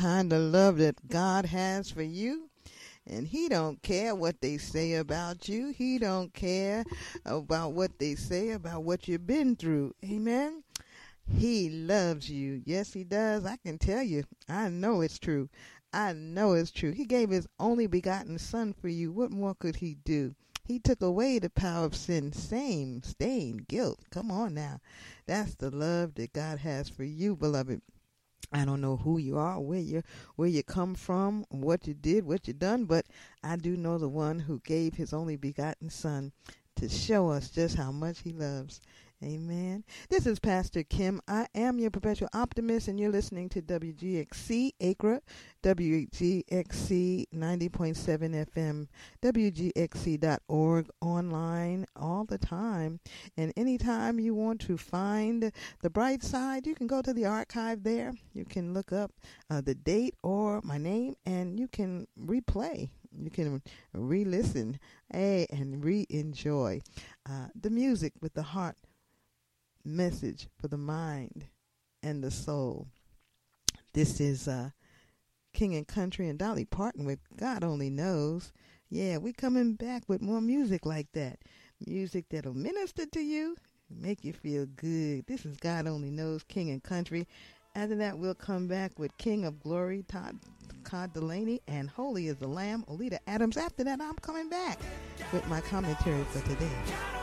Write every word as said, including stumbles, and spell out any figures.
Kind of love that God has for you. And he don't care what they say about you. He don't care about what they say about what you've been through. Amen. He loves you. Yes, he does. I can tell you. I know it's true. I know it's true. He gave his only begotten son for you. What more could he do? He took away the power of sin, shame, stain, guilt. Come on now. That's the love that God has for you, beloved. I don't know who you are, where you where you come from, what you did, what you done, but I do know the one who gave his only begotten son to show us just how much he loves. Amen. This is Pastor Kim. I am your perpetual optimist, and you're listening to W G X C Acre, W G X C ninety point seven F M, W G X C dot org, online all the time. And anytime you want to find the bright side, you can go to the archive there. You can look up uh, the date or my name, and you can replay. You can re-listen eh, and re-enjoy uh, the music with the heart message for the mind and the soul. This is uh, King and Country and Dolly Parton with God Only Knows. Yeah, we coming back with more music like that. Music that'll minister to you, make you feel good. This is God Only Knows, King and Country. After that, we'll come back with King of Glory, Todd, Todd Delaney, and Holy is the Lamb, Olita Adams. After that, I'm coming back with my commentary for today.